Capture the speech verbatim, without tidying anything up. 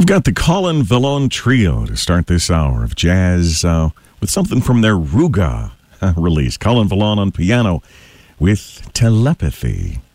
We've got the Colin Vallone Trio to start this hour of jazz uh, with something from their Ruga release. Colin Vallone on piano with Telepathy.